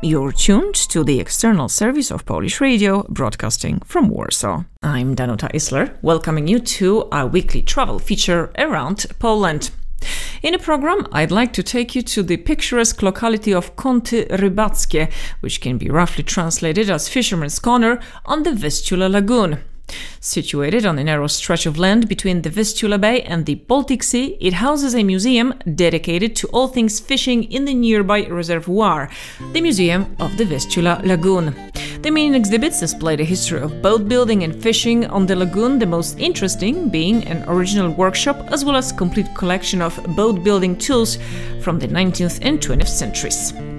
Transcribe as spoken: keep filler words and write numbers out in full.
You're tuned to the external service of Polish Radio, broadcasting from Warsaw. I'm Danuta Isler, welcoming you to our weekly travel feature around Poland. In the program, I'd like to take you to the picturesque locality of Kąty Rybackie, which can be roughly translated as Fisherman's Corner on the Vistula Lagoon. Situated on a narrow stretch of land between the Vistula Bay and the Baltic Sea, it houses a museum dedicated to all things fishing in the nearby reservoir, the Museum of the Vistula Lagoon. The main exhibits display the history of boat building and fishing on the lagoon, the most interesting being an original workshop as well as a complete collection of boat building tools from the nineteenth and twentieth centuries.